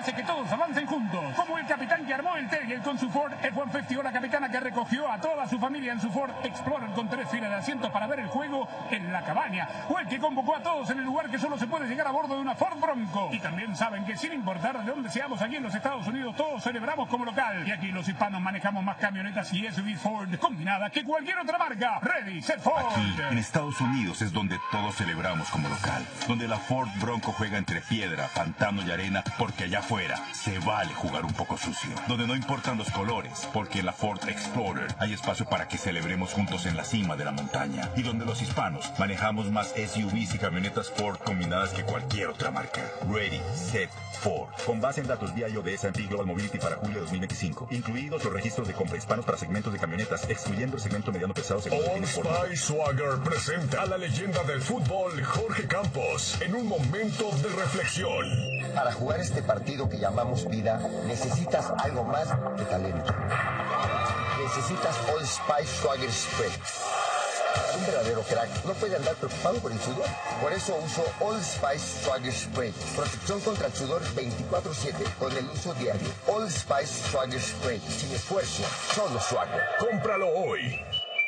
hace que todos avancen juntos. Como el capitán que armó el Terrier con su Ford F-150 o la capitana que recogió a toda su familia en su Ford Explorer con 3 filas de asientos para ver el juego en la cabaña. O el que convocó a todos en el lugar que solo se puede llegar a bordo de una Ford Bronco. Y también saben que sin importar de dónde seamos aquí en los Estados Unidos, todos celebramos como local. Y aquí los hispanos manejamos más camionetas y SUV Ford combinadas que cualquier otra marca. Ready, set, Ford. Aquí, en Estados Unidos, es donde todos celebramos como local. Donde la Ford Bronco juega entre piedra, pantano y arena, porque allá afuera se vale jugar un poco sucio. Donde no importan los colores, porque en la Ford Explorer hay espacio para que celebremos juntos en la cima de la montaña. Y donde los hispanos manejamos más SUVs y camionetas Ford combinadas que cualquier otra marca. Ready, set, Ford. Con base en datos vía de S&P Global Mobility para julio de 2025. Incluidos los registros de compra hispanos para segmentos de camionetas, excluyendo el segmento mediano pesado según Old Spice Swagger presenta a la leyenda del fútbol Jorge Campos en un momento de reflexión. Para jugar este partido que llamamos vida, necesitas algo más que talento. Necesitas Old Spice Swagger Spray. Un verdadero crack no puede andar preocupado por el sudor. Por eso uso Old Spice Swagger Spray. Protección contra el sudor 24/7 con el uso diario. Old Spice Swagger Spray. Sin esfuerzo, solo Swagger. Cómpralo hoy.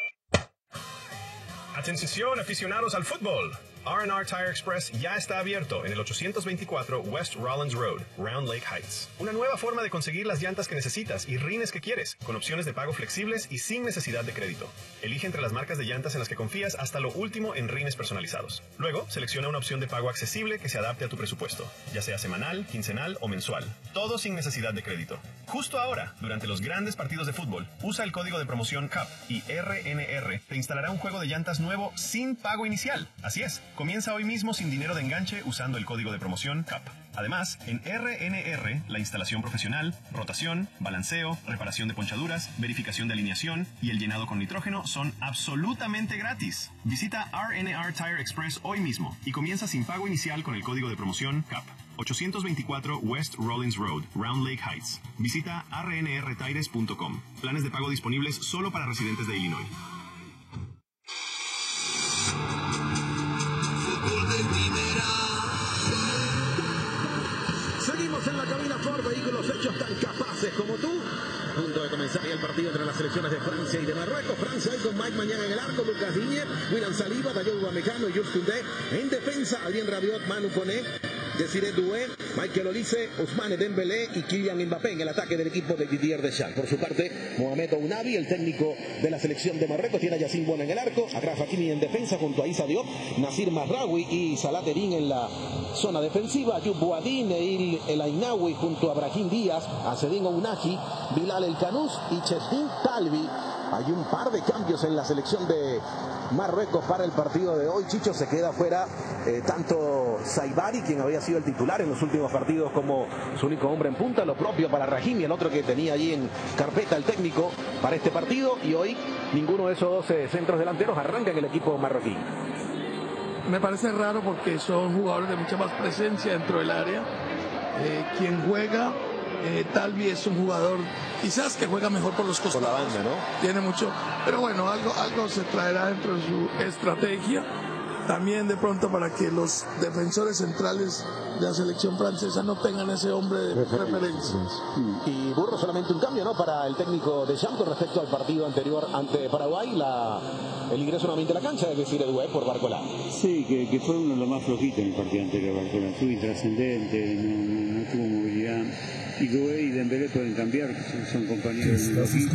Atención aficionados al fútbol. R&R Tire Express ya está abierto en el 824 West Rollins Road, Round Lake Heights. Una nueva forma de conseguir las llantas que necesitas y rines que quieres, con opciones de pago flexibles y sin necesidad de crédito. Elige entre las marcas de llantas en las que confías hasta lo último en rines personalizados. Luego, selecciona una opción de pago accesible que se adapte a tu presupuesto, ya sea semanal, quincenal o mensual. Todo sin necesidad de crédito. Justo ahora, durante los grandes partidos de fútbol, usa el código de promoción CUP y RNR te instalará un juego de llantas nuevo sin pago inicial. Así es. Comienza hoy mismo sin dinero de enganche usando el código de promoción CUP. Además, en RNR, la instalación profesional, rotación, balanceo, reparación de ponchaduras, verificación de alineación y el llenado con nitrógeno son absolutamente gratis. Visita RNR Tire Express hoy mismo y comienza sin pago inicial con el código de promoción CUP. 824 West Rollins Road, Round Lake Heights. Visita rnrtires.com. Planes de pago disponibles solo para residentes de Illinois. Seguimos en la cabina Ford, vehículos hechos tan capaces como tú. A punto de comenzar ya el partido entre las selecciones de Francia y de Marruecos. Francia hoy con Mike Mañana en el arco, Lucas Digne, William Saliba, Dayot Upamecano y Jules Koundé. En defensa, Adrien Rabiot, Manu Koné, Desiré Doué, Michael Olise, Ousmane Dembélé y Kylian Mbappé en el ataque del equipo de Didier Deschamps. Por su parte, Mohamed Ounabi, el técnico de la selección de Marruecos, tiene a Yacine Bono en el arco, Achraf Hakimi en defensa junto a Issa Diop, Nasir Mazraoui y Salah Eddine en la zona defensiva, Ayoub Boadin, Neil El Ainaoui junto a Brahim Díaz, Azedine Ounahi, Bilal El Kanous y Cheshin Talbi. Hay un par de cambios en la selección de Marruecos para el partido de hoy. Chicho, se queda fuera tanto Saibari, quien había sido el titular en los últimos partidos como su único hombre en punta, lo propio para Rahimi, el otro que tenía allí en carpeta el técnico para este partido, y hoy ninguno de esos 12 centros delanteros arranca en el equipo marroquí. Me parece raro porque son jugadores de mucha más presencia dentro del área. Quien juega, Talbi es un jugador quizás que juega mejor por los costados. Por la banda, ¿no? Tiene mucho, pero bueno, algo se traerá dentro de su estrategia. También de pronto para que los defensores centrales de la selección francesa no tengan ese hombre de preferencia. Y Burro, solamente un cambio, ¿no? Para el técnico Deschamps con respecto al partido anterior ante Paraguay, el ingreso nuevamente a la cancha de Desiré Doué por Barcola. Sí, que fue uno de los más flojitos en el partido anterior. Barcola fue intrascendente, no tuvo movilidad. Y Doué y Dembélé pueden cambiar, son compañeros del equipo.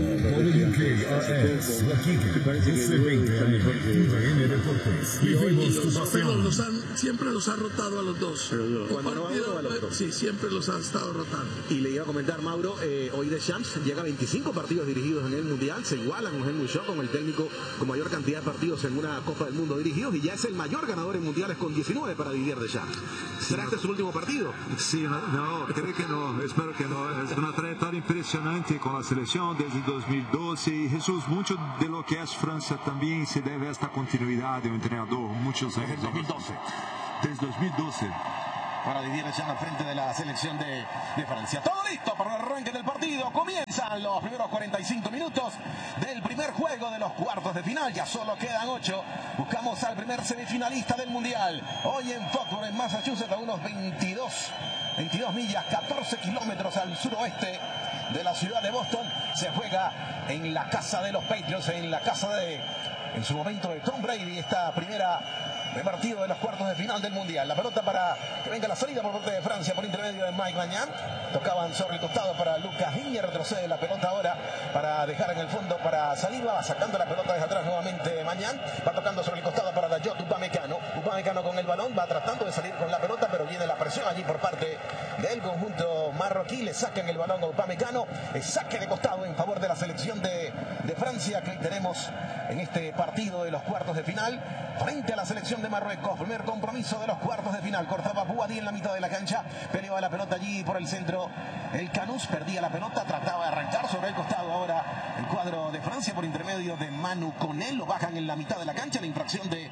Me parece que Doué está mejor que... Y siempre los ha rotado a los dos. Cuando no a los dos. Sí, siempre los ha estado rotando. Y le iba a comentar, Mauro, hoy Deschamps llega a 25 partidos dirigidos en el Mundial, se igualan con Henry Shaw, con el técnico con mayor cantidad de partidos en una Copa del Mundo dirigidos, y ya es el mayor ganador en mundiales con 19 para Didier Deschamps. ¿Será este su último partido? Sí, no, creo que no, espero que no. Es una trayectoria impresionante con la selección desde 2012. Y Jesús, mucho de lo que es Francia también se debe a esta continuidad de un entrenador, muchos años. Desde 2012. Desde 2012. para Didier Deschamps al frente de la selección de Francia. Todo listo para el arranque del partido. Comienzan los primeros 45 minutos del primer juego de los cuartos de final. Ya solo quedan 8. Buscamos al primer semifinalista del Mundial. Hoy en Foxborough, en Massachusetts, a unos 22 millas, 14 kilómetros al suroeste de la ciudad de Boston. Se juega en la casa de los Patriots, en la casa en su momento de Tom Brady, esta primera partido de los cuartos de final del Mundial. La pelota para que venga la salida por parte de Francia por intermedio de Mike Maignan. Tocaban sobre el costado para Lucas Digne. Retrocede la pelota ahora para dejar en el fondo para Saliba. Va sacando la pelota desde atrás nuevamente Maignan. Va tocando sobre el costado para Dayot Upamecano. Upamecano con el balón. Va tratando de salir con la pelota, pero viene la presión allí por parte del conjunto marroquí. Le sacan el balón a Upamecano. El saque de costado en favor de la selección de Francia que tenemos en este partido de los cuartos de final frente a la selección de Marruecos. Primer compromiso de los cuartos de final. Cortaba Bouhaddi en la mitad de la cancha. Peleaba la pelota allí por el centro. El Canús perdía la pelota. Trataba de arrancar sobre el costado ahora el cuadro de Francia por intermedio de Manu Koné. Lo bajan en la mitad de la cancha. La infracción de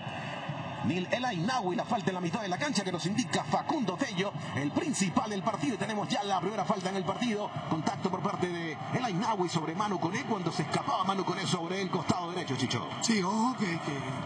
El Ainaoui, la falta en la mitad de la cancha que nos indica Facundo Tello, el principal del partido. Y tenemos ya la primera falta en el partido. Contacto por parte de El Ainaoui sobre Manu Koné cuando se escapaba Manu Koné sobre el costado derecho, Chicho. Sí, ojo que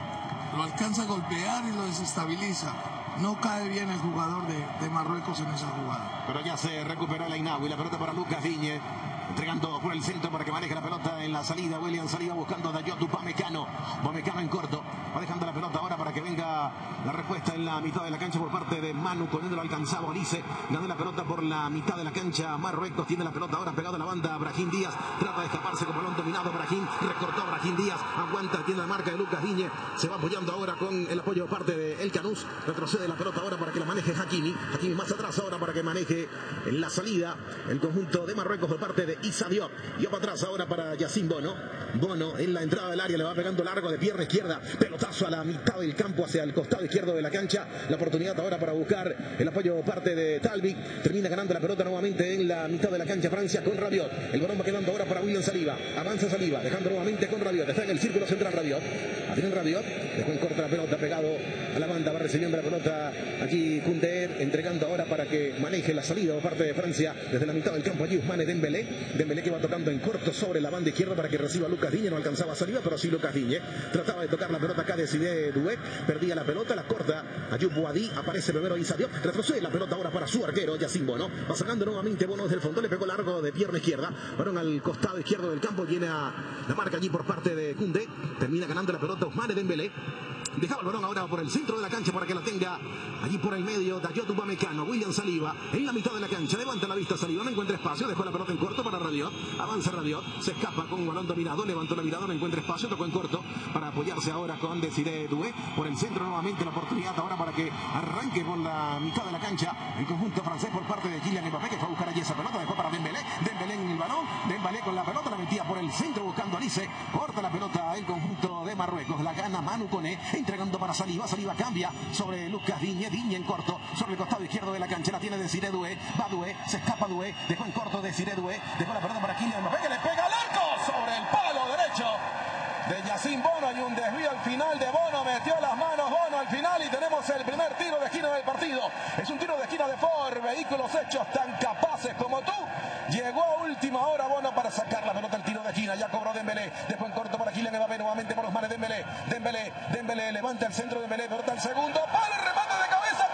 lo alcanza a golpear y lo desestabiliza. No cae bien el jugador de Marruecos en esa jugada. Pero ya se recuperó El Ainaoui. La pelota para Lucas Digne, entregando por el centro para que maneje la pelota en la salida. William Saliba buscando a Dayot Upamecano. Upamecano en corto. Va dejando la pelota ahora para que venga la respuesta en la mitad de la cancha por parte de Manu Koné. Lo alcanzaba Olise. Ganó la pelota por la mitad de la cancha. Marruecos tiene la pelota ahora pegada a la banda. Brahim Díaz trata de escaparse con balón dominado. Brahim recortó a Brahim Díaz. Aguanta, tiene la marca de Lucas Digne. Se va apoyando ahora con el apoyo de parte de El Canús. Retrocede la pelota ahora para que la maneje Hakimi. Hakimi más atrás ahora para que maneje en la salida el conjunto de Marruecos por parte de Issa Diop. Diop atrás ahora para Yacine Bono. Bono en la entrada del área le va pegando largo de pierna izquierda. Pelotazo a la mitad del campo hacia el costado izquierdo de la cancha. La oportunidad ahora para buscar el apoyo por parte de Talvik. Termina ganando la pelota nuevamente en la mitad de la cancha Francia con Rabiot. El balón va quedando ahora para William Saliba. Avanza Saliba, dejando nuevamente con Rabiot. Está en el círculo central Rabiot. Adrien Rabiot dejó en corta la pelota pegado a la banda. Va recibiendo la pelota aquí Koundé, entregando ahora para que maneje la salida por parte de Francia desde la mitad del campo. Allí Ousmane Dembélé. Dembélé que va tocando en corto sobre la banda izquierda para que reciba Lucas Digne. No alcanzaba Saliba, pero sí Lucas Digne. Trataba de tocar la pelota acá de Sidé Doué. Perdía la pelota, la corta Ayoub Bouhaddi. Aparece primero Issa Diop. Retrocede la pelota ahora para su arquero Yacine Bono. Va sacando nuevamente Bono desde el fondo. Le pegó largo de pierna izquierda. Fueron al costado izquierdo del campo. Viene a la marca allí por parte de Koundé. Termina ganando la pelota Ousmane Dembélé. Dejaba el balón ahora por el centro de la cancha para que la tenga allí por el medio Dayot Upamecano. William Saliba en la mitad de la cancha. Levanta la vista Saliba, no encuentra espacio. Dejó la pelota en corto para Rabiot. Avanza Rabiot. Se escapa con un balón dominado. Levantó la mirada, no encuentra espacio. Tocó en corto para apoyarse ahora con Desiré Doué. Por el centro nuevamente la oportunidad ahora para que arranque por la mitad de la cancha el conjunto francés por parte de Kylian Mbappé, que fue a buscar allí esa pelota. Dejó para Dembélé. Dembélé en el balón. Dembélé con la pelota. La metía por el centro buscando a Olise. Corta la pelota el conjunto de Marruecos. La gana Manu Koné. Entregando para Saliba. Saliba cambia sobre Lucas Digne. Digne en corto sobre el costado izquierdo de la cancha. La tiene Desiré Doué. Va Doué. Se escapa Doué. Dejó en corto Desiré Doué. Dejó la pelota para Kylian Mbappé, que le pega al arco sobre el palo derecho de Yacine Bono. Hay un desvío al final de Bono. Metió las manos Bono al final y tenemos el primer tiro de esquina del partido. Es un tiro de esquina de Ford. Vehículos hechos tan capaces como tú. Llegó a última hora Bono para sacar la pelota al tiro de esquina. Ya cobró Dembélé. Dejó en corto para Kylian Mbappé. Nuevamente por Ousmane Dembélé. Dembélé levanta el centro. Dembélé pelota al segundo palo. Remate de cabeza.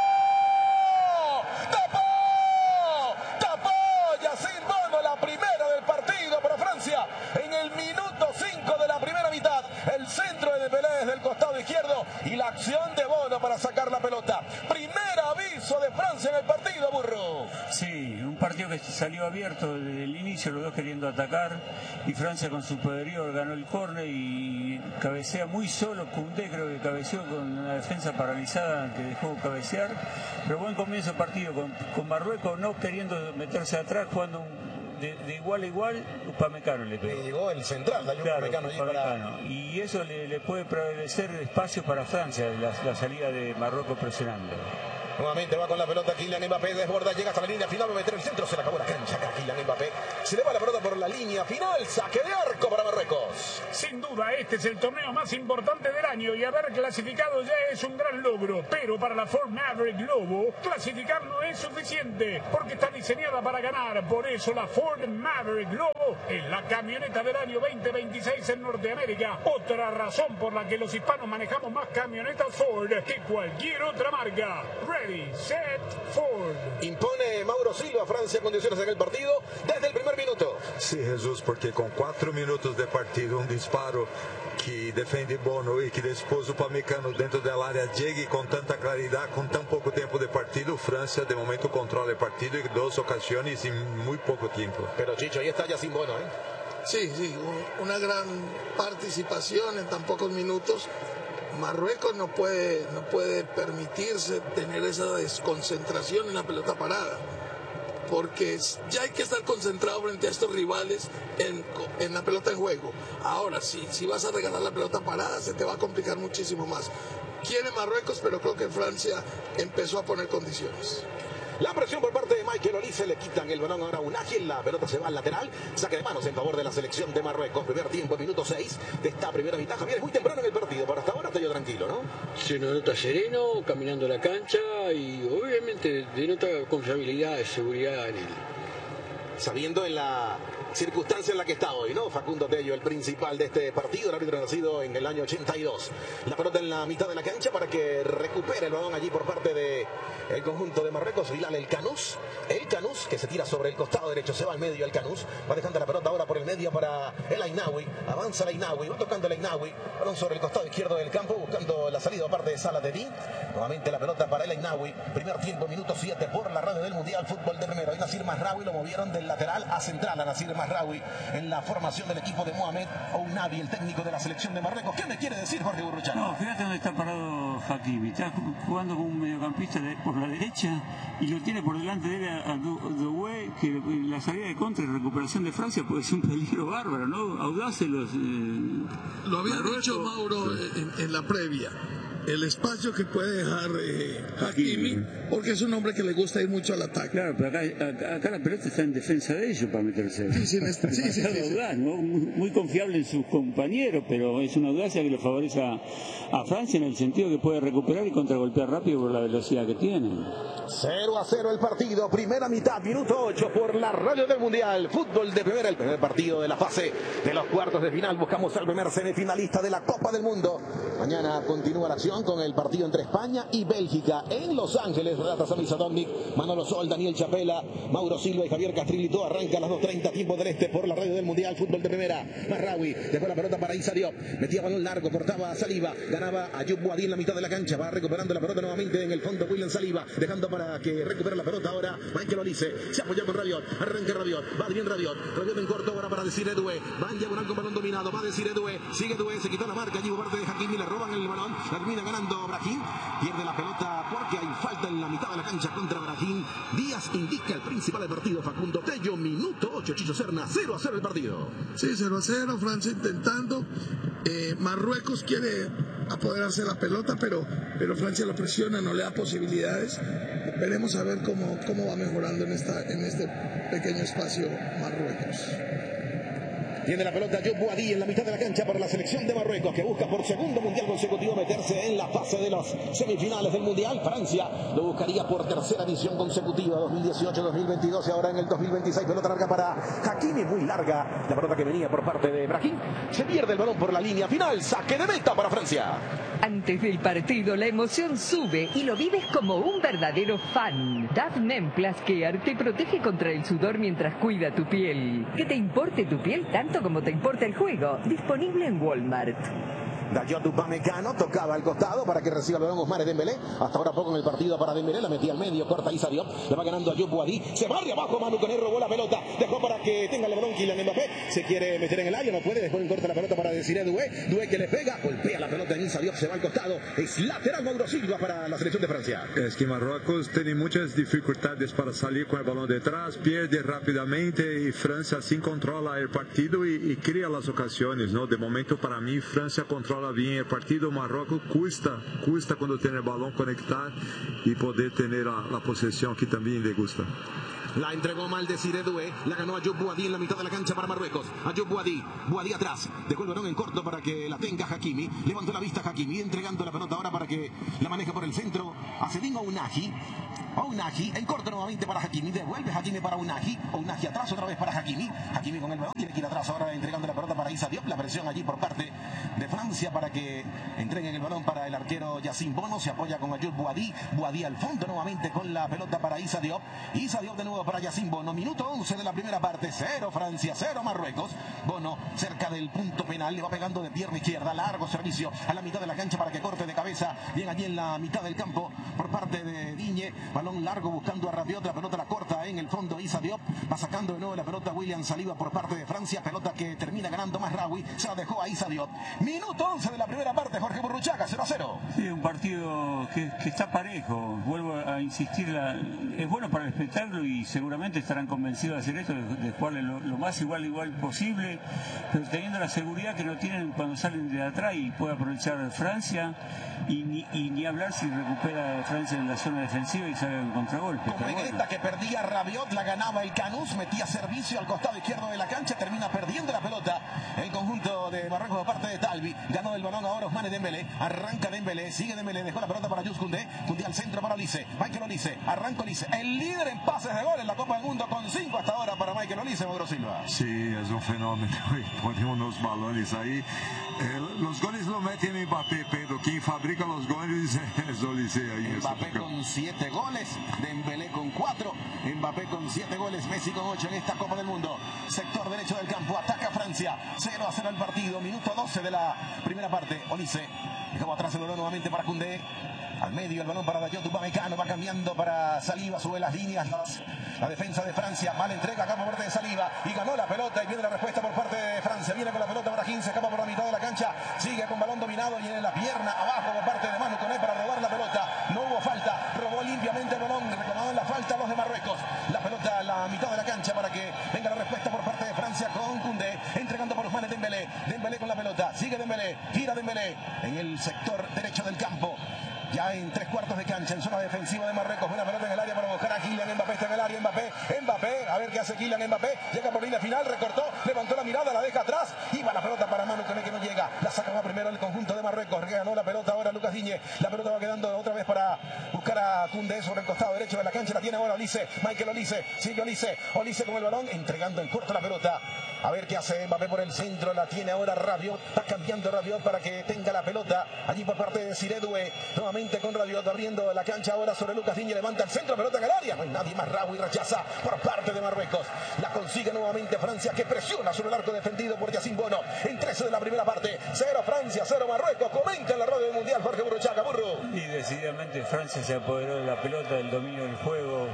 Tapó Yacine Bono. La primera del partido para Francia. En el minuto 5 de la primera mitad. El centro de Dembélé desde el costado izquierdo. Y la acción de Bono para sacar la pelota. Primer aviso de Francia en el partido, Burro. Sí, un partido que salió abierto desde el inicio, los dos queriendo atacar, y Francia con su poderío ganó el córner y cabecea muy solo. Koundé creo que cabeceó con una defensa paralizada que dejó cabecear, pero buen comienzo de partido con Marruecos no queriendo meterse atrás, jugando de igual a igual. Upamecano le pegó. Llegó el central, claro, Upamecano. Y eso le puede prevalecer espacio para Francia, la salida de Marruecos presionando. Nuevamente va con la pelota Kylian Mbappé, desborda, llega hasta la línea final, va a meter el centro, se le acabó la cancha acá Kylian Mbappé. Se le va la pelota por la línea final, saque de arco para Marruecos. Sin duda, este es el torneo más importante del año y haber clasificado ya es un gran logro. Pero para la Ford Maverick Globo, clasificar no es suficiente porque está diseñada para ganar. Por eso la Ford Maverick Globo es la camioneta del año 2026 en Norteamérica. Otra razón por la que los hispanos manejamos más camionetas Ford que cualquier otra marca. Ready, set, Ford. Impone Mauro Silva, Francia, condiciones en el partido desde el primer minuto. Sí, Jesús, porque con 4 minutos de partido, un disparo que defende Bono y que después Upamecano dentro del área llegue con tanta claridad, con tan poco tiempo de partido, Francia de momento controla el partido en 2 ocasiones en muy poco tiempo. Pero Chicho, ahí está ya sin Bono, ¿eh? Sí, una gran participación en tan pocos minutos. Marruecos no puede permitirse tener esa desconcentración en la pelota parada, porque ya hay que estar concentrado frente a estos rivales en la pelota en juego. Ahora, si vas a regalar la pelota parada, se te va a complicar muchísimo más. Quiere Marruecos, pero creo que Francia empezó a poner condiciones. La presión por parte de Michael Olise, le quitan el balón ahora a Unagi, la pelota se va al lateral, saque de manos en favor de la selección de Marruecos. Primer tiempo, minuto 6 de esta primera mitad. Javier, es muy temprano en el partido, pero hasta ahora está yo tranquilo, ¿no? Se nos nota sereno, caminando la cancha y obviamente denota confiabilidad y seguridad en él. Sabiendo en la circunstancia en la que está hoy, ¿no? Facundo Tello, el principal de este partido, el árbitro nacido en el año 82. La pelota en la mitad de la cancha para que recupere el balón allí por parte de el conjunto de Marruecos. Bilal El Canous que se tira sobre el costado derecho, se va al medio el Canous, va dejando la pelota ahora por el medio para el Ainaoui, avanza el Ainaoui, va tocando el Ainaoui, balón sobre el costado izquierdo del campo, buscando la salida parte de Salah Devi. Nuevamente la pelota para el Ainaoui, primer tiempo, minuto 7 por la radio del Mundial Fútbol de Primero. Ahí Nasir Mazraoui lo movieron del lateral a central a Nasir Mazraoui en la formación del equipo de Mohamed Ounavi, el técnico de la selección de Marruecos. ¿Qué me quiere decir Jorge Burruchaga? No, fíjate dónde está parado Hakimi. Está jugando con un mediocampista por la derecha y lo tiene por delante de él a Doué, que la salida de contra y recuperación de Francia puede ser un peligro bárbaro, ¿no? Audaces los... Lo había dicho Mauro en la previa. El espacio que puede dejar Hakimi, porque es un hombre que le gusta ir mucho al ataque. Claro, pero acá la pelota está en defensa de ellos para meterse. Sí. Audaz, ¿no? Muy confiable en sus compañeros, pero es una audacia que le favorece a Francia en el sentido que puede recuperar y contragolpear rápido por la velocidad que tiene. 0-0 el partido, primera mitad, minuto 8 por la radio del Mundial. Fútbol de Primera, el primer partido de la fase de los cuartos de final. Buscamos al primer semifinalista de la Copa del Mundo. Mañana continúa la acción con el partido entre España y Bélgica en Los Ángeles. Relata Sami Sadovnik, Manolo Sol, Daniel Chapela, Mauro Silva y Javier Castrilli. Todo arranca a las 2:30 tiempo del este por la radio del Mundial. Fútbol de Primera. Mazraoui dejó la pelota para Issa Diop, metía balón largo, cortaba a Saliba, ganaba a Ayub Boadi en la mitad de la cancha, va recuperando la pelota nuevamente en el fondo William Saliba, dejando para que recupere la pelota ahora Michael Olise, se apoyó con Rabiot, arranca Rabiot, va bien Rabiot en corto ahora para Desiré Doué, va en diagonal con balón dominado, va Desiré Doué, sigue Doué, se quitó la marca allí por parte de Hakimi, le roban el balón, la termina ganando Brahim, pierde la pelota porque hay falta en la mitad de la cancha contra Brahim. Díaz indica el principal del partido, Facundo Tello, minuto 8, Chicho Serna, 0-0 el partido. Sí, 0-0, Francia intentando, Marruecos quiere apoderarse de la pelota, pero Francia lo presiona, no le da posibilidades. Veremos a ver cómo va mejorando en este pequeño espacio Marruecos. Tiene la pelota Ayub Boadi en la mitad de la cancha para la selección de Marruecos, que busca por segundo mundial consecutivo meterse en la fase de los semifinales del mundial. Francia lo buscaría por tercera edición consecutiva, 2018-2022 y ahora en el 2026. Pelota larga para Hakimi, muy larga la pelota que venía por parte de Brahim. Se pierde el balón por la línea final, saque de meta para Francia. Antes del partido la emoción sube y lo vives como un verdadero fan. Dove Men Plus Care te protege contra el sudor mientras cuida tu piel. Que te importe tu piel tanto como te importa el juego. Disponible en Walmart. Dayot Upamecano tocaba al costado para que reciba el balón Ousmane Dembélé. Hasta ahora poco en el partido para Dembélé, la metía al medio, corta Issa Diop, le va ganando a Ayub Boadi, se barre abajo, Manu Koné robó la pelota, dejó para que tenga el balón Kylian Mbappé, se quiere meter en el área, no puede, después corta la pelota para Desiré Doué que le pega, golpea la pelota en Issa Diop, se va al costado, es lateral Mauro Silva para la selección de Francia. Es que Marruecos tiene muchas dificultades para salir con el balón detrás, pierde rápidamente y Francia así controla el partido y crea las ocasiones, ¿no? De momento para mí Francia controla bola bien el partido. Marruecos cuesta cuando tiene el balón conectar y poder tener la posesión, que también le gusta. La entregó mal Desiré Doué, la ganó Ayoub Boadi en la mitad de la cancha para Marruecos. Ayoub Boadi atrás, dejó el balón en corto para que la tenga Hakimi, levantó la vista Hakimi, entregando la pelota ahora para que la maneje por el centro a Sedin Ounahi, en corto nuevamente para Hakimi, devuelve Hakimi para Ounahi atrás otra vez para Hakimi con el balón, tiene que ir atrás ahora entregando la pelota para Issa Diop, la presión allí por parte de Francia para que entreguen el balón para el arquero Yacine Bono, se apoya con Ayoub Boadi al fondo nuevamente con la pelota para Issa Diop de nuevo para Yacine Bono, minuto 11 de la primera parte, 0 Francia, 0 Marruecos. Bono cerca del punto penal, le va pegando de pierna izquierda, largo servicio a la mitad de la cancha para que corte de cabeza, bien allí en la mitad del campo por parte de Digne, balón largo buscando a Rabiot, la pelota la corta en el fondo Issa Diop, va sacando de nuevo la pelota William Saliba por parte de Francia, pelota que termina ganando Mazraoui, se la dejó a Issa Diop. Minuto 11 de la primera parte, Jorge Burruchaga, 0-0. Sí, un partido que está parejo, vuelvo a insistir, es bueno para el espectáculo y seguramente estarán convencidos de hacer esto, de jugarle lo más igual posible, pero teniendo la seguridad que no tienen cuando salen de atrás y puede aprovechar Francia y ni hablar si recupera Francia en la zona defensiva y sale en contragolpe. Con Regreta que perdía Rabiot, la ganaba el Canús, metía servicio al costado izquierdo de la cancha, termina perdiendo la pelota el conjunto de Marruecos por parte de Talbi, ganó el balón ahora Ousmane Dembélé, arranca Dembélé, sigue Dembélé, dejó la pelota para Jules Koundé al centro para Olise, Michael Olise, arranca Olise, el líder en pases de gol en la Copa del Mundo con 5 hasta ahora para Michael Olise, Mauro Silva. Sí, es un fenómeno, pone unos balones ahí, los goles lo meten Mbappé, pero quien fabrica los goles es Olise ahí. Mbappé con 7 goles, Dembélé con 4, Mbappé con 7 goles, Messi con 8 en esta Copa del Mundo. Sector derecho del campo, ataca Francia, 0-0 el partido, minuto 12 de la primera parte. Olise, dejó atrás el balón nuevamente para Koundé. Al medio el balón para Dayot Upamecano, va cambiando para Saliba, sube las líneas, la defensa de Francia, mala entrega acá por parte de Saliba y ganó la pelota y viene la respuesta por parte de Francia, viene con la pelota para 15, escapa por la mitad de la cancha, sigue con balón dominado y en la pierna abajo por parte de Manu Koné para robar la pelota, no hubo falta, robó limpiamente el balón, reclamaban la falta los de Marruecos, la pelota a la mitad de la cancha para que venga la respuesta por parte de Francia con Koundé, entregando por Ousmane Dembélé, Dembélé con la pelota, sigue Dembélé, gira Dembélé en el sector derecho del campo. Ya en 3/4 de cancha, en zona defensiva de Marruecos. Buena pelota en el área para buscar a Kylian Mbappé. Está en el área Mbappé. A ver qué hace Kylian Mbappé. Llega por línea final, recortó, levantó la mirada, la deja atrás. Iba la pelota para Manu Koné que no llega. La saca más primero el conjunto de Marruecos. Ganó la pelota ahora Lucas Digne. La pelota va quedando otra vez para buscar a Koundé sobre el costado derecho de la cancha. La tiene ahora Olise. Michael Olise. Sigue Olise. Olise con el balón, entregando en corto la pelota. A ver qué hace Mbappé por el centro. La tiene ahora Rabiot. Está cambiando Rabiot para que tenga la pelota. Allí por parte de Desiré Doué. Nuevamente con Rabiot abriendo la cancha ahora sobre Lucas Digne. Levanta el centro, pelota en el área. No hay nadie más. Mazraoui rechaza por parte de Marruecos. La consigue nuevamente Francia que presiona sobre el arco defendido por Yacine Bono. En 13 de la primera parte. 0 Francia, 0 Marruecos. Comenta en la radio del Mundial Jorge Burruchaga. Burro. Y decididamente Francia se apoderó de la pelota, del dominio del juego.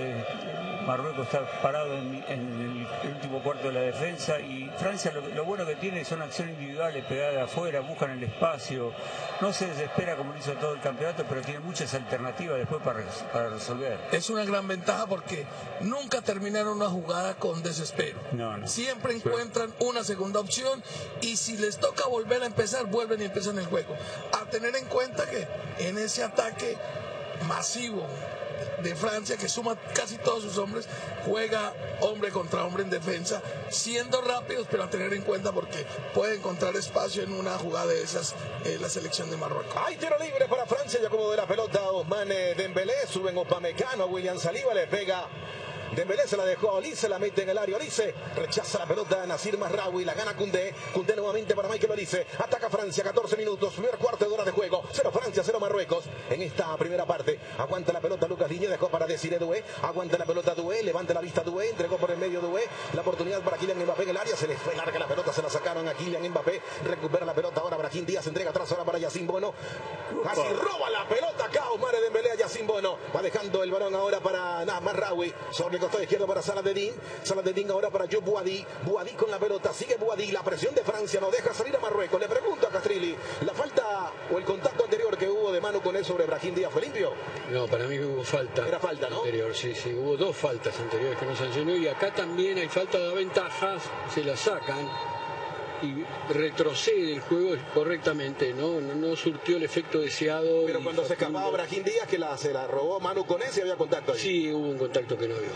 Marruecos está parado en el último cuarto de la defensa y Francia lo bueno que tiene son acciones individuales pegadas de afuera, buscan el espacio, no se desespera como lo hizo todo el campeonato, pero tiene muchas alternativas después para resolver. Es una gran ventaja porque nunca terminaron una jugada con desespero. No. Siempre encuentran una segunda opción y si les toca volver a empezar, vuelven y empiezan el juego. A tener en cuenta que en ese ataque masivo de Francia, que suma casi todos sus hombres, juega hombre contra hombre en defensa, siendo rápidos, pero a tener en cuenta porque puede encontrar espacio en una jugada de esas la selección de Marruecos. Hay tiro libre para Francia, ya como de la pelota Ousmane Dembélé, suben Upamecano, William Saliba, le pega Dembélé, se la dejó a Olise, la mete en el área Olise, rechaza la pelota a Nasir Mazraoui, la gana Koundé nuevamente para Michael Olise, ataca Francia, 14 minutos, primer cuarto de hora de juego, 0 Francia, 0 Marruecos, en esta primera parte, aguanta la pelota Lucas Digne, dejó para Desiré Doué, aguanta la pelota Doué, levanta la vista Doué, entregó por el medio Doué, la oportunidad para Kylian Mbappé en el área, se les fue larga la pelota, se la sacaron a Kylian Mbappé, recupera la pelota ahora Brahim Díaz, entrega atrás ahora para Yacine Bono, casi roba la pelota acá Ousmane Dembélé a Yacine Bono, va dejando el balón ahora para Mazraoui, sobre el costado izquierdo para Saladin ahora para Ayoub Boadi con la pelota, sigue Boadi, la presión de Francia no deja salir a Marruecos, le pregunto a Castrilli, ¿la falta o el contacto anterior que hubo de Manu Koné sobre Brahim Díaz fue limpio? No, para mí hubo falta. Era falta, ¿no? Anterior, sí, hubo 2 faltas anteriores que no sancionó y acá también hay falta de ventajas, se la sacan. y retrocede el juego correctamente, no surtió el efecto deseado. Pero cuando se escapaba Brahim Díaz, que se la robó Manu Koné, ¿si había contacto ahí? Sí, hubo un contacto que no vio.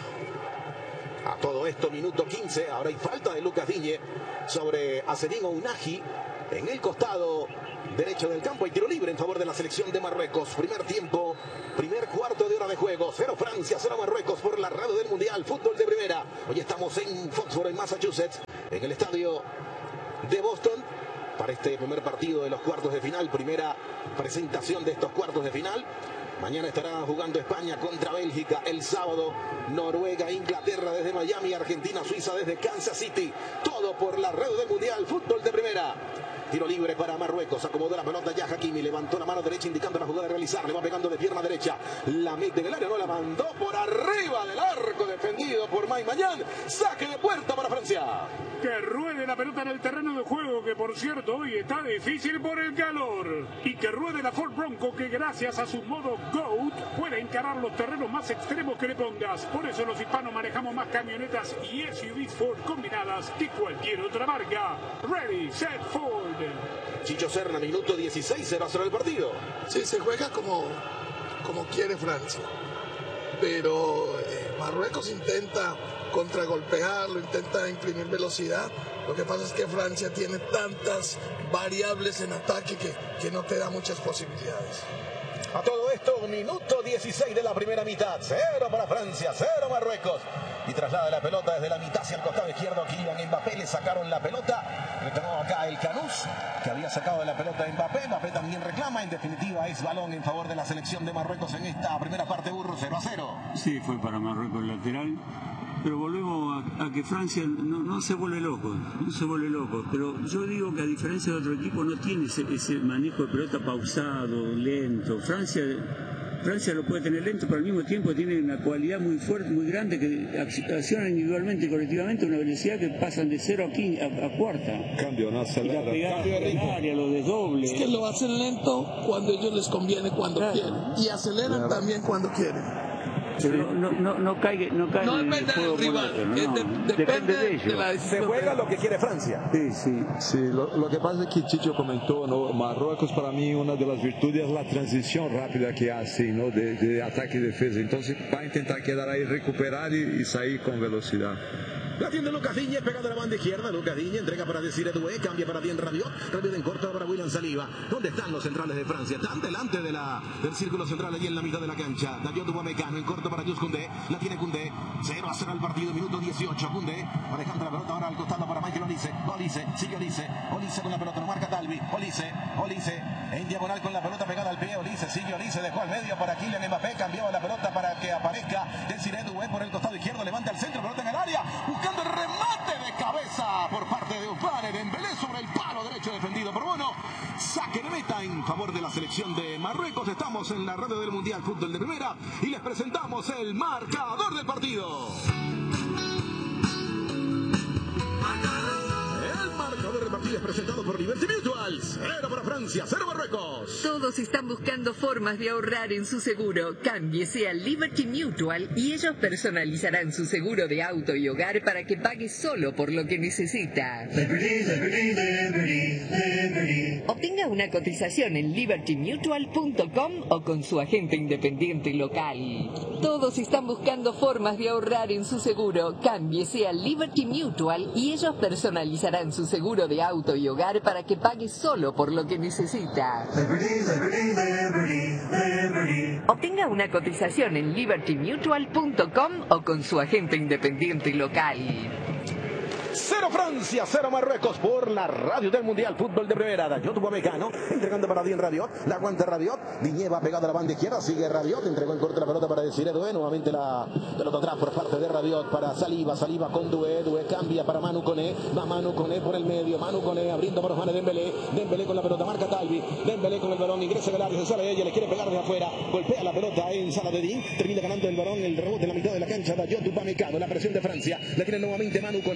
A todo esto, minuto 15, ahora hay falta de Lucas Digne sobre Azzedine Ounahi en el costado derecho del campo. Hay tiro libre en favor de la selección de Marruecos. Primer tiempo, primer cuarto de hora de juego. 0 Francia, 0 Marruecos por la radio del Mundial Fútbol de Primera. Hoy estamos en Foxborough, en Massachusetts, en el estadio de Boston, para este primer partido de los cuartos de final. Primera presentación de estos cuartos de final. Mañana estará jugando España contra Bélgica. El sábado, Noruega, Inglaterra desde Miami, Argentina, Suiza desde Kansas City. Todo por la red del Mundial Fútbol de Primera. Tiro libre para Marruecos. Acomodó la pelota ya Hakimi. Levantó la mano derecha indicando la jugada de realizar. Le va pegando de pierna derecha. La mete en el área. No la mandó por arriba del arco. Defendido por Mike Maignan. Saque de puerta para Francia. Que ruede la pelota en el terreno de juego, que por cierto hoy está difícil por el calor. Y que ruede la Ford Bronco, que gracias a su modo GOAT puede encarar los terrenos más extremos que le pongas. Por eso los hispanos manejamos más camionetas y SUVs Ford combinadas que cualquier otra marca. Ready, set, Ford. Chicho Serna, minuto 16, se va a cerrar el partido. Sí, se juega como quiere Francia. Pero Marruecos intenta contragolpearlo, intenta imprimir velocidad. Lo que pasa es que Francia tiene tantas variables en ataque que no te da muchas posibilidades. A todo esto, minuto 16 de la primera mitad. 0 para Francia, 0 Marruecos. Y traslada la pelota desde la mitad hacia el costado izquierdo. Kylian Mbappé, le sacaron la pelota. Retomó acá el Canús, que había sacado de la pelota de Mbappé. Mbappé también reclama. En definitiva, es balón en favor de la selección de Marruecos en esta primera parte, Burro, 0-0. Sí, fue para Marruecos el lateral. Pero volvemos a que Francia no se vuelve loco, pero yo digo que a diferencia de otro equipo no tiene ese manejo de pelota pausado, lento. Francia lo puede tener lento, pero al mismo tiempo tiene una cualidad muy fuerte, muy grande, que accionan individualmente y colectivamente a una velocidad que pasan de 0 a cuarta. Cambio, no acelera. Y la pegada en área, lo desdoble. Es que lo hacen lento cuando ellos les conviene, cuando quieren. Y aceleran también cuando quieren. Pero no cae no depende del rival, depende de ellos. De la decisión. Se juega lo que quiere Francia. Sí, lo que pasa es que Chicho comentó, ¿no? Marruecos para mí una de las virtudes es la transición rápida que hace, ¿no? de ataque y defensa. Entonces va a intentar quedar ahí, recuperar y salir con velocidad. La tiene Lucas Digne, pegando a la banda izquierda. Lucas Digne entrega para Desiré Doué, cambia para Adrien Rabiot. Rabiot en corto para William Saliba. ¿Dónde están los centrales de Francia? Están delante del círculo central, allí en la mitad de la cancha. Dayot Upamecano en corto para Jules Koundé. La tiene Koundé. 0-0 el partido, minuto 18. Koundé va dejando la pelota ahora al costado para Michael Olise. Sigue Olise con la pelota, lo marca Talvi. Olise en diagonal con la pelota pegada al pie. Olise, dejó al medio para Kylian Mbappé. Cambiaba la pelota para que aparezca Desiré Doué por el costado izquierdo. Levanta el centro, pelota en el área. Buscando el remate de cabeza por parte de Ousmane Dembélé sobre el palo derecho defendido por Bono. Saque de meta en favor de la selección de Marruecos. Estamos en la radio del Mundial Fútbol de Primera y les presentamos el marcador del partido. El marcador del partido es presentado por Liberty Mutual. 0 para Francia, 0 Marruecos. Todos están buscando formas de ahorrar en su seguro. Cámbiese a Liberty Mutual y ellos personalizarán su seguro de auto y hogar para que pague solo por lo que necesita. Obtenga una cotización en libertymutual.com o con su agente independiente local. Todos están buscando formas de ahorrar en su seguro. Cámbiese a Liberty Mutual y ellos personalizarán su seguro de auto y hogar para que pague solo por lo que necesita. Obtenga una cotización en libertymutual.com o con su agente independiente local. 0 Francia, 0 Marruecos por la radio del Mundial Fútbol de Primera. Dayot Upamecano entregando para Adrien Rabiot. La aguanta Rabiot. Digne va pegado a la banda izquierda. Sigue Rabiot. Entregó en corto la pelota para Desiré Doué. Nuevamente la pelota atrás por parte de Rabiot para Saliba. Saliba con Doué. Doué cambia para Manu Koné. Va Manu Koné por el medio. Manu Koné abriendo para Ousmane Dembélé. Dembélé con la pelota. Marca Talvi. Dembélé con el balón. Ingresa en el área. Se sale de ella. Le quiere pegar de afuera. Golpea la pelota en Saladin. Termina ganando el balón. El rebote en la mitad de la cancha. Dayot Upamecano. La presión de Francia. La tiene nuevamente Manu Koné.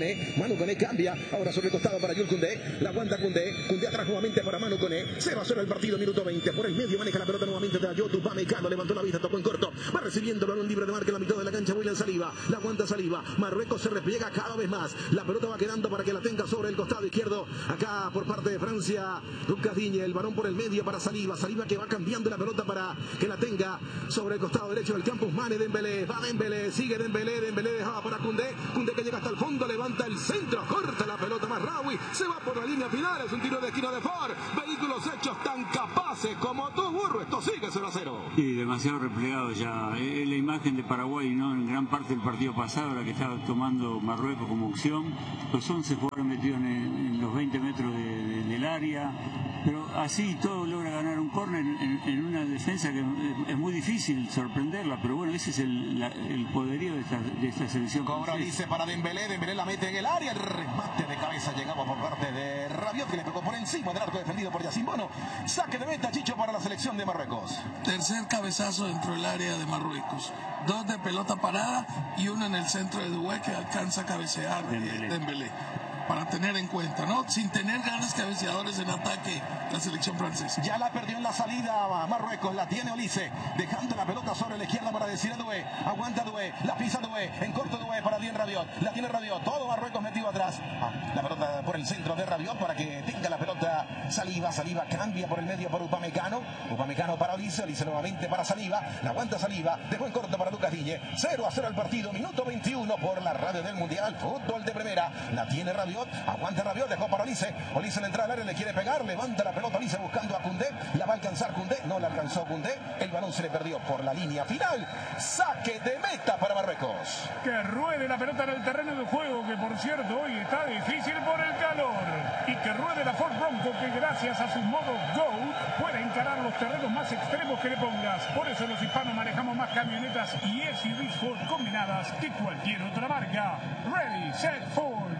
Manu Koné cambia. Ahora sobre el costado para Jules Koundé. La aguanta Koundé. Koundé atrás nuevamente para Manu Koné. 0-0 el partido, minuto 20. Por el medio maneja la pelota nuevamente de Dayot Upamecano. Levantó la vista, tocó en corto. Va recibiendo el balón libre de marca en la mitad de la cancha. William Saliba. La aguanta Saliba. Marruecos se repliega cada vez más. La pelota va quedando para que la tenga sobre el costado izquierdo. Acá por parte de Francia, Lucas Digne. El balón por el medio para Saliba. Saliba que va cambiando la pelota para que la tenga sobre el costado derecho del campo. Mane Dembélé. Va Dembélé. Sigue Dembélé. Dembélé dejaba para Koundé. Koundé que llega hasta el fondo. Levanta el centro. Corta la pelota más Raoui. Se va por la línea final. Es un tiro de esquina de Ford. Vehículos hechos tan capaces como tú, burro. Esto sigue 0-0. Sí, demasiado replegado ya. Es la imagen de Paraguay, ¿no? En gran parte del partido pasado, la que estaba tomando Marruecos como opción. Los 11 jugadores metidos en los 20 metros del área. Pero así todo logra ganar un córner en una defensa que es muy difícil sorprenderla. Pero bueno, ese es el poderío de esta selección. Cobra dice para Dembélé. Dembélé la mete en el área. El remate de cabeza llegaba por parte de Rabiot, que le pegó por encima del arco defendido por Yacine Bono. Saque de meta, Chicho, para la selección de Marruecos. Tercer cabezazo dentro del área de Marruecos. 2 de pelota parada y 1 en el centro de Doué que alcanza a cabecear Dembélé. Para tener en cuenta, ¿no? Sin tener grandes cabeceadores en ataque la selección francesa. Ya la perdió en la salida Marruecos, la tiene Olise, dejando la pelota sobre la izquierda para decir a Doué. Aguanta Doué, la pisa Doué, en corto Doué para Adrien Rabiot. La tiene Rabiot, todo Marruecos metido atrás. La pelota por el centro de Rabiot para que tenga la pelota Saliba. Saliba cambia por el medio por Upamecano. Upamecano para Olise, Olise nuevamente para Saliba. La aguanta Saliba, dejó en corto para Lucas Digne. 0-0 el partido, minuto 21 por la radio del Mundial. Fútbol de primera, la tiene Rabiot. Aguanta Rabiot, dejó para Olise. Olise le entra al área, le quiere pegar, levanta la pelota Olise buscando a Koundé. La va a alcanzar Koundé, no la alcanzó Koundé. El balón se le perdió por la línea final. Saque de meta para Marruecos. Que ruede la pelota en el terreno de juego, que por cierto hoy está difícil por el calor. Y que ruede la Ford Bronco, que gracias a su modo Go puede encarar los terrenos más extremos que le pongas. Por eso los hispanos manejamos más camionetas y SUVs Ford combinadas que cualquier otra marca. Ready, set, Ford.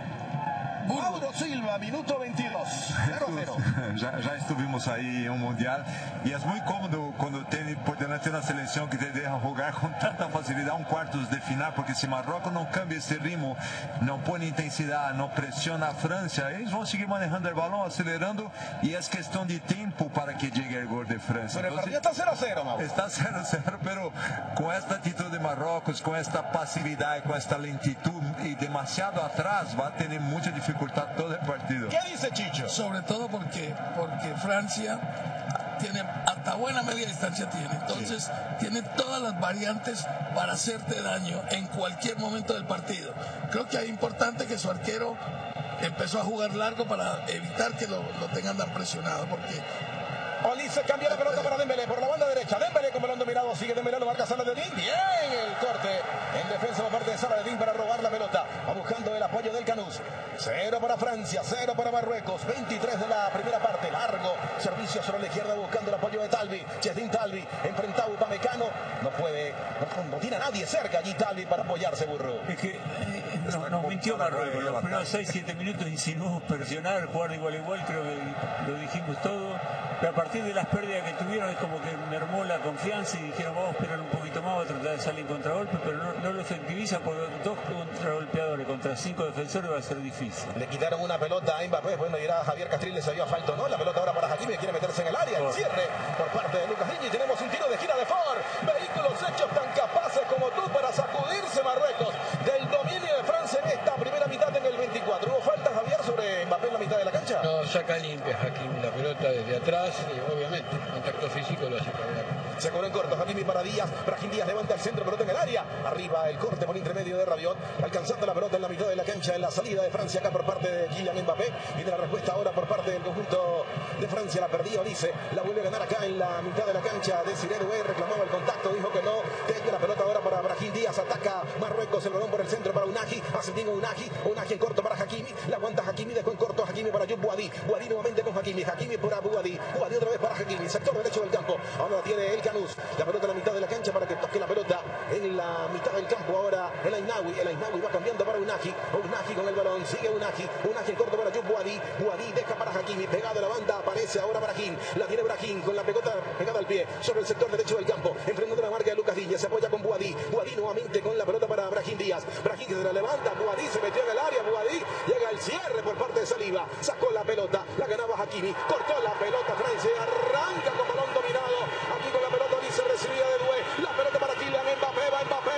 Mauro Silva, minuto 22, 0-0. Já estuvimos aí em Mundial e é muito cômodo quando tem por delante uma seleção que te deixa jogar com tanta facilidade quartos de final, porque se Marrocos não cambia esse ritmo, não põe intensidade, não pressiona a França, eles vão seguir manejando o balão, acelerando e é questão de tempo para que chegue o gol de França. Pero el partido está 0-0, Mauro. Está 0-0, pero com esta atitude de Marrocos, com esta passividade, com esta lentitud e demasiado atrás, vai ter muita dificuldade todo el partido. ¿Qué dice Chicho? Sobre todo porque Francia tiene hasta buena media distancia tiene. Entonces tiene todas las variantes para hacerte daño en cualquier momento del partido. Creo que es importante que su arquero empezó a jugar largo para evitar que lo tengan tan presionado, porque Olise cambia la pelota para Dembélé por la banda derecha. Dembélé con balón dominado, sigue Dembélé, lo marca Saladin. Bien el corte en defensa por parte de Saladin para robar la pelota. Va buscando el apoyo del Canús. 0 para Francia, 0 para Marruecos. 23 de la primera parte. Largo servicio sobre la izquierda buscando el apoyo de Talbi. Chedin Talbi enfrentado a Upamecano. No puede, no tiene a nadie cerca allí Talbi para apoyarse, burro. Es que nos mintió Marruecos. Los primeros 6-7 minutos insinuó presionar, jugar de igual a igual, creo que lo dijimos todo. Pero a partir de las pérdidas que tuvieron es como que mermó la confianza y dijeron vamos a esperar un poquito más, vamos a tratar de salir en contragolpe, pero no lo efectiviza porque 2 contragolpeadores contra 5 defensores va a ser difícil. Le quitaron una pelota a Mbappé, bueno, dirá Javier Castriles, se había falta, ¿no? La pelota ahora para Hakimi, quiere meterse en el área, el cierre por parte de Lucas Digne. Tenemos un tiro de esquina de Ford. Vehículos hechos tan capaces como tú para sacudirse Marruecos del dominio de Francia en esta primera mitad en el 24. ¿Hubo falta, Javier, sobre Mbappé en la mitad de la cancha? No, saca limpia Hakimi la pelota desde atrás y obviamente contacto físico lo hace cargar. Se cobró en corto, Hakimi para Díaz. Brahim Díaz levanta el centro, pelota en el área. Arriba el corte por intermedio de Rabiot, alcanzando la pelota en la mitad de la cancha en la salida de Francia acá por parte de Kylian Mbappé. Y de la respuesta ahora por parte del conjunto de Francia. La perdió Olise, la vuelve a ganar acá en la mitad de la cancha. Desiré Doué reclamaba el contacto, dijo que no. Tenga la pelota ahora para Brahim Díaz, ataca Marruecos, el balón por el centro para Unagi. Hace bien Unagi en corto para Hakimi. La aguanta Hakimi, dejó en corto Hakimi para Youb Boadi. Boadi nuevamente con Hakimi para Boadi. Boadi otra vez para Hakimi, sector derecho del campo. Ahora tiene el Canús, la pelota en la mitad de la cancha para que toque la pelota en la mitad del campo. Ahora el Ainaoui va cambiando para Unagi con el balón, sigue Unagi en corto para Youb Boadi. Boadi deja para Hakimi, pegado a la banda, aparece ahora Brahim, la tiene Brahim con la pelota pegada al pie sobre el sector derecho del campo, enfrentando la marca de Lucas Digne, se apoya con Boadí, Boadí nuevamente con la pelota para Brahim Díaz, Brahim que se la levanta, Boadí se metió en el área, Boadí llega al cierre por parte de Saliba, sacó la pelota, la ganaba Hakimi, cortó la pelota Francia, arranca con balón dominado, aquí con la pelota dice recibida de Doué, la pelota para Kylian Mbappé, va Mbappé,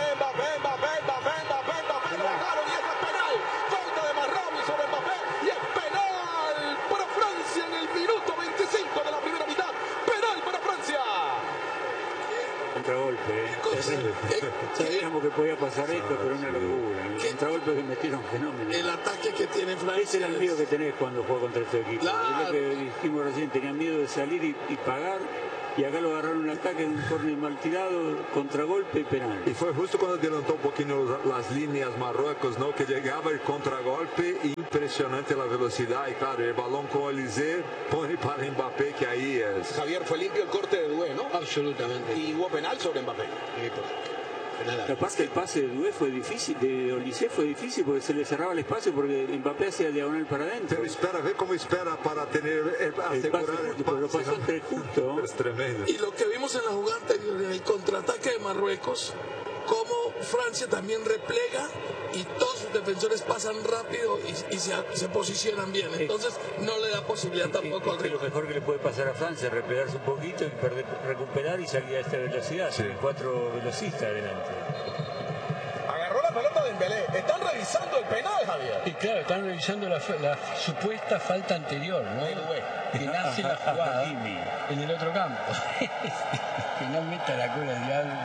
lo bajaron y eso es penal, falta de Marrami sobre Mbappé y es penal para Francia en el minuto 25 de la primera mitad, penal para Francia. Contragolpe, sabíamos que podía pasar esto, pero una locura. El contragolpe que metieron fenómeno. El ataque que tiene Francia. Ese era el miedo que tenés cuando juega contra este equipo. Claro. Es lo que dijimos recién, tenían miedo de salir y pagar. Y acá lo agarraron un ataque, un córner mal tirado, contragolpe y penal. Y fue justo cuando adelantó un poquito las líneas Marruecos, ¿no? Que llegaba el contragolpe, impresionante la velocidad. Y claro, el balón con Olise pone para Mbappé, que ahí es. Javier, fue limpio el corte de Doué, ¿no? Absolutamente. Y hubo penal sobre Mbappé. Aparte el pase de Doué fue difícil, de Olise fue difícil porque se le cerraba el espacio porque Mbappé hacía diagonal para adentro. Pero espera, ve cómo espera para tener el pase justo, pero lo pasó entre justo. Es tremendo. Y lo que vimos en la jugada anterior, en el contraataque de Marruecos, cómo Francia también replega y todos sus defensores pasan rápido y se posicionan bien. Entonces no le da posibilidad tampoco al rival. Lo mejor que le puede pasar a Francia es replegarse un poquito y recuperar y salir a esta velocidad. Sí. 4 velocistas adelante. Agarró la pelota de Dembélé. Están revisando el penal, Javier. Y claro, están revisando la supuesta falta anterior, ¿no? Que nace la jugada en el otro campo. Que no meta la cola al diablo.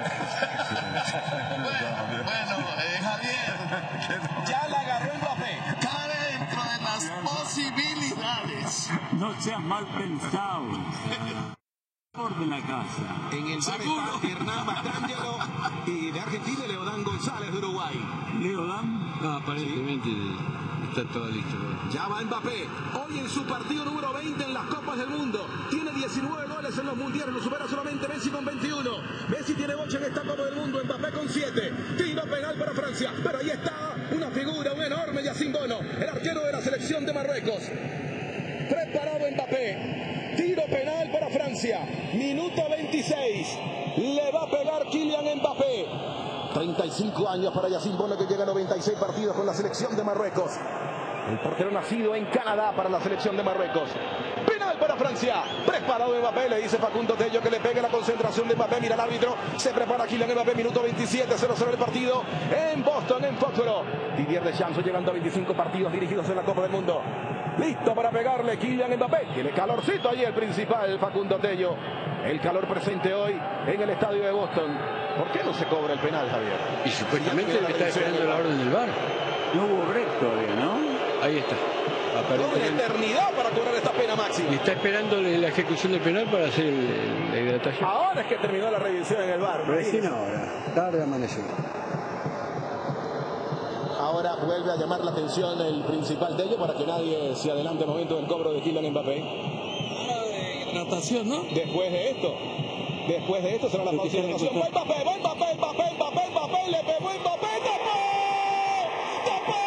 Bueno, Javier, ya la agarró Mbappé. Cabe dentro de las posibilidades. No seas mal pensado. De la casa. En el bar está Hernán Mastrangelo y de Argentina Leodán González de Uruguay. ¿Leodán? No, aparentemente está todo listo. Ya va Mbappé, hoy en su partido número 20 en las Copas del Mundo. Tiene 19 goles en los mundiales, lo supera solamente Messi con 21. Messi tiene 8 en esta Copa del Mundo, Mbappé con 7. Tiro penal para Francia, pero ahí está una figura, un enorme Yacine Bono, el arquero de la selección de Marruecos. Preparado Mbappé. Tiro penal para Francia. Minuto 26. Le va a pegar Kylian Mbappé. 35 años para Yacine Bono, que llega a 96 partidos con la selección de Marruecos. El portero nacido en Canadá para la selección de Marruecos. Penal para Francia. Preparado Mbappé. Le dice Facundo Tello que le pegue la concentración de Mbappé. Mira el árbitro. Se prepara Kylian Mbappé. Minuto 27. 0-0 el partido en Boston, en Foxborough. Didier Deschamps llegando a 25 partidos dirigidos en la Copa del Mundo. Listo para pegarle Kylian Mbappé. Tiene calorcito ahí el principal, Facundo Tello. El calor presente hoy en el estadio de Boston. ¿Por qué no se cobra el penal, Javier? Y supuestamente está esperando la orden del VAR. No hubo break todavía, ¿no? Ahí está. Una eternidad para cobrar esta pena máxima. Y está esperando la ejecución del penal para hacer la hidratación. Ahora es que terminó la revisión en el VAR. Recién ahora. Tarde amaneció. Ahora vuelve a llamar la atención el principal de ellos para que nadie se adelante al momento del cobro de Kylian Mbappé. Natación, ¿no? Después de esto será la pausa de natación. ¡Va Mbappé! ¡Le pegó Mbappé! ¡Tapó!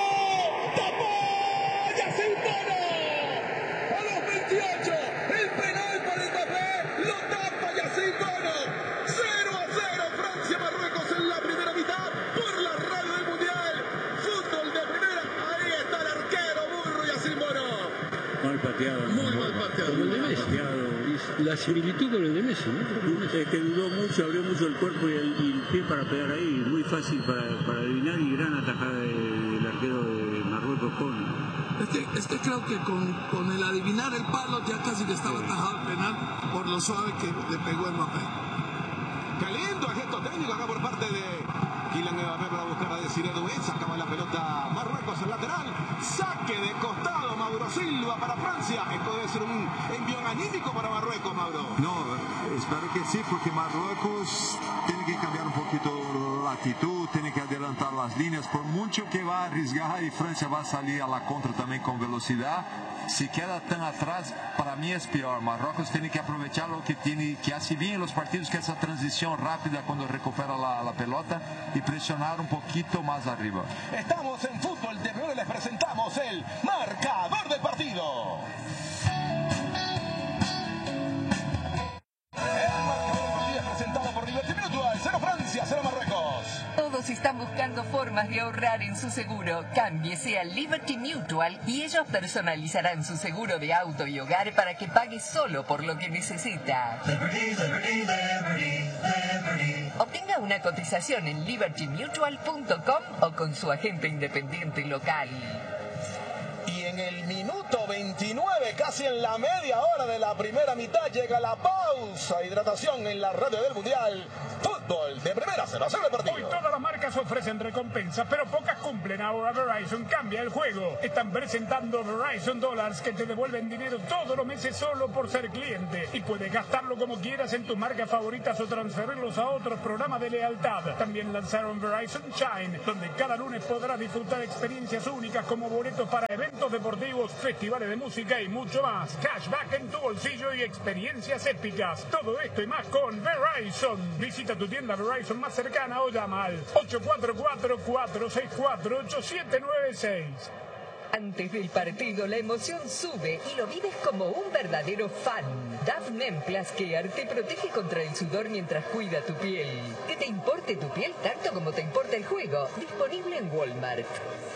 ¡Yacine Bono! A los 28, el penal para Mbappé. Lo tapa Yacine Bono. 0-0 Francia-Marruecos en la primera mitad por la radio del Mundial. Fútbol de primera. Ahí está el arquero burro Yacine Bono. Mal pateado. Muy mal pateado. Como el de Messi. La similitud con el de Messi, ¿no? Es que dudó mucho, abrió mucho el cuerpo y el pie para pegar ahí. Muy fácil para adivinar y gran atajada del arquero de Marruecos con. Es que creo que con el adivinar el palo ya casi que estaba atajado el penal por lo suave que le pegó Mbappé. Qué lindo el gesto técnico acá por parte de Kylian Mbappé para buscar a Desiré Doué. Sacaba la pelota Marruecos al lateral. Saque de costado Mauro Silva para Francia. Esto debe ser un envión anímico para Marruecos, Mauro. No, espero que sí, porque Marruecos tiene que cambiar un poquito la actitud, tiene que adelantar las líneas, por mucho que va a arriesgar y Francia va a salir a la contra también con velocidad. Si queda tan atrás, para mí es peor. Marruecos tiene que aprovechar lo que tiene, que hace bien en los partidos, que es esa transición rápida cuando recupera la pelota y presionar un poquito más arriba. Estamos en Fútbol de Primera y les presentamos el marcador del partido. buscando formas de ahorrar en su seguro, cámbiese a Liberty Mutual y ellos personalizarán su seguro de auto y hogar para que pague solo por lo que necesita. Obtenga una cotización en libertymutual.com o con su agente independiente local. Y en el minuto 29, casi en la media hora de la primera mitad, llega la pausa. Hidratación en la radio del Mundial. Fútbol de primera, 0-0 el partido. Hoy todas las marcas ofrecen recompensas, pero pocas cumplen. Ahora Verizon cambia el juego. Están presentando Verizon Dollars que te devuelven dinero todos los meses solo por ser cliente. Y puedes gastarlo como quieras en tus marcas favoritas o transferirlos a otros programas de lealtad. También lanzaron Verizon Shine, donde cada lunes podrás disfrutar experiencias únicas como boletos para eventos deportivos, festivales de música y mucho más. Cashback en tu bolsillo y experiencias épicas. Todo esto y más con Verizon. Visita tu tienda Verizon más cercana o llama al 844-464-8796. Antes del partido, la emoción sube y lo vives como un verdadero fan. Dove Men Plus Care te protege contra el sudor mientras cuida tu piel. Que te importe tu piel tanto como te importa el juego. Disponible en Walmart.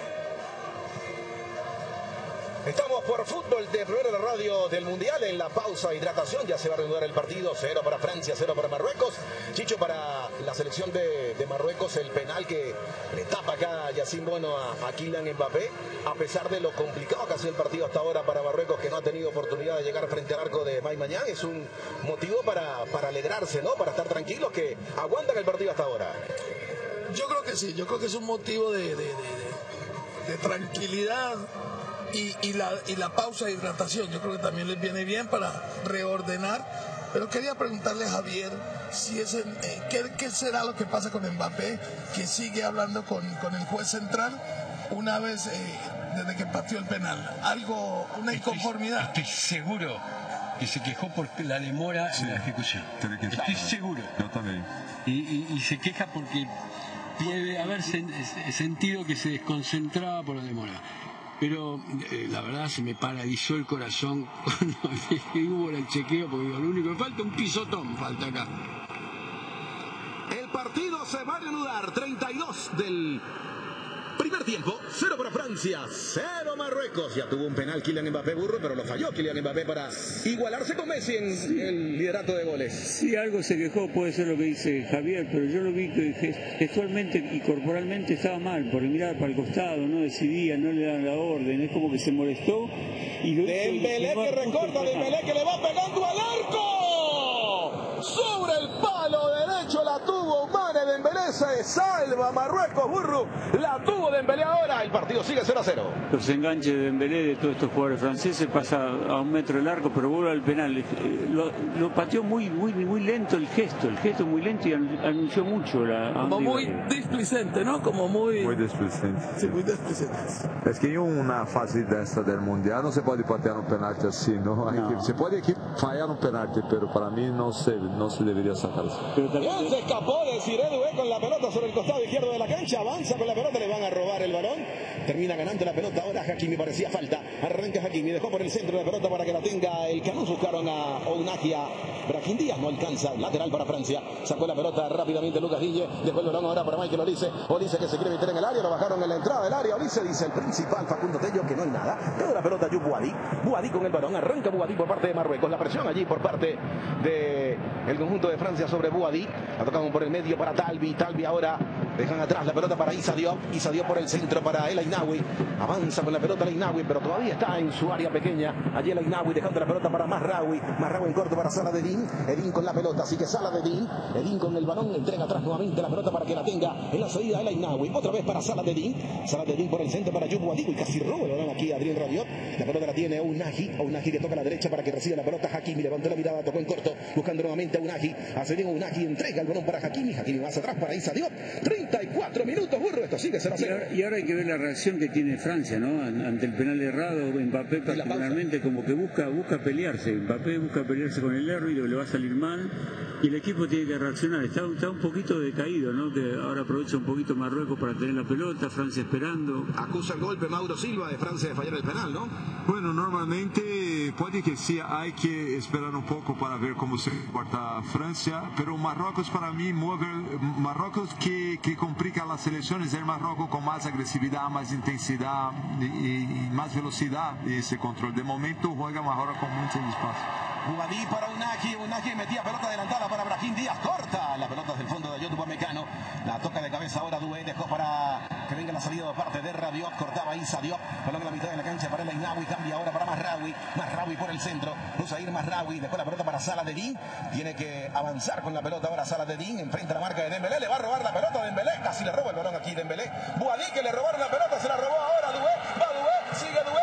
Estamos por fútbol de primera radio del Mundial. En la pausa, hidratación, ya se va a reanudar el partido. 0 para Francia, 0 para Marruecos. Chicho, para la selección de Marruecos, el penal que le tapa acá a Yacine Bono a Kylian Mbappé, a pesar de lo complicado que ha sido el partido hasta ahora para Marruecos, que no ha tenido oportunidad de llegar frente al arco de Mike Maignan, es un motivo para alegrarse, ¿no? Para estar tranquilos, que aguantan el partido hasta ahora. Yo creo que sí, yo creo que es un motivo de tranquilidad. Y la pausa de hidratación, yo creo que también les viene bien para reordenar. Pero quería preguntarle a Javier si ¿qué será lo que pasa con Mbappé, que sigue hablando con el juez central una vez desde que pateó el penal. Una inconformidad. Estoy seguro que se quejó por la demora en la ejecución. Estoy seguro. Yo también. Y se queja porque debe haber sentido que se desconcentraba por la demora. Pero la verdad se me paralizó el corazón cuando hubo el chequeo, porque digo, lo único que falta, un pisotón falta acá. El partido se va a reanudar. 32 del primer tiempo. 0 para Francia, 0 Marruecos. Ya tuvo un penal Kylian Mbappé, burro, pero lo falló Kylian Mbappé para igualarse con Messi en el liderato de goles. Sí, algo se quejó, puede ser lo que dice Javier, pero yo lo vi que gestualmente y corporalmente estaba mal, porque miraba para el costado, no decidía, no le daban la orden, es como que se molestó. Y lo Dembélé que recorta, Dembélé que le va pegando al arco. Sobre el palo derecho la tuvo Mane, Dembélé se salva Marruecos, burro. La tuvo Dembélé ahora, el partido sigue 0-0. Los enganches de Dembélé, de todos estos jugadores franceses, pasa a 1 metro del arco, pero vuelve al penal. Lo pateó muy lento el gesto muy lento y anunció mucho. Como muy displicente, ¿no? Como muy displicente. Sí, muy displicente. Es que en una fase dessa del Mundial no se puede patear un penalti así, ¿no? Se puede fallar un penalti, pero para mí no se debería sacar eso. Bien, se escapó de Cyril Doué con la pelota sobre el costado izquierdo de la cancha, avanza con la pelota, le van a robar el balón, termina ganando la pelota ahora Hakimi, parecía falta, arranca Hakimi, dejó por el centro de la pelota para que la tenga el Canús, buscaron a Ounahi, Brahim Díaz, no alcanza, lateral para Francia, sacó la pelota rápidamente Lucas Digne, dejó el balón ahora para Michael Olise que se quiere meter en el área, lo bajaron en la entrada del área, Olise dice el principal Facundo Tello que no hay nada, toda la pelota Youb Boadi con el balón, arranca Boadi por parte de Marruecos, la presión allí por parte del conjunto de Francia sobre Boadi, la tocaron por el medio para Talbi ahora dejan atrás la pelota para Issa Diop por el centro para El Ainaoui, avanza con la pelota El Ainaoui, pero todavía está en su área pequeña, allí El Ainaoui dejando la pelota para Mazraoui en corto para Saladin con la pelota, así que Saladin con el balón, entrega atrás nuevamente la pelota para que la tenga en la salida El Ainaoui, otra vez para Saladin por el centro para Youb Boadi, y casi roba el balón aquí Adrien Rabiot, la pelota la tiene Ounahi que toca a la derecha para que reciba la pelota Hakimi, levantó la mirada, tocó en corto, buscando nuevamente a Ounahi, hace bien Ounahi, entrega el balón para Hakimi más atrás para Issa Diop, 34 minutos, burro, esto sigue 0-0. Y ahora hay que ver la reacción que tiene Francia, ¿no? Ante el penal errado, Mbappé particularmente como que busca pelearse, Mbappé busca pelearse con el árbitro, le va a salir mal. Y el equipo tiene que reaccionar, está un poquito decaído, ¿no? Que ahora aprovecha un poquito Marruecos para tener la pelota, Francia esperando. Acusa el golpe Mauro Silva de Francia de fallar el penal, ¿no? Bueno, normalmente puede que sí, hay que esperar un poco para ver cómo se comporta Francia, pero Marruecos para mí, Marruecos que complica las selecciones, el Marruecos con más agresividad, más intensidad y más velocidad y ese control. De momento juega Marruecos con mucho espacio. Bouhaddi para Unagi metía pelota adelantada para Brahim Díaz, corta la pelota del fondo de Dayot Upamecano, la toca de cabeza ahora Doué, dejó para que venga la salida de parte de Rabiot, cortaba Issa Diop, balón en la mitad de la cancha para el Ainaoui, cambia ahora para Mazraoui por el centro, usa ir Mazraoui, dejó la pelota para Salah-Eddin, tiene que avanzar con la pelota ahora Salah-Eddin, enfrenta la marca de Dembélé, le va a robar la pelota Dembélé, casi le roba el balón aquí Dembélé, Bouhaddi que le robaron la pelota, se la robó ahora Doué, va Doué, sigue Doué.